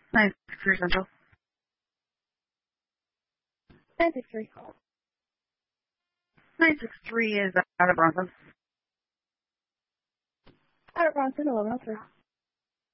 963 Central. 963. 963 is out of Bronson. Out of Bronson, 1103.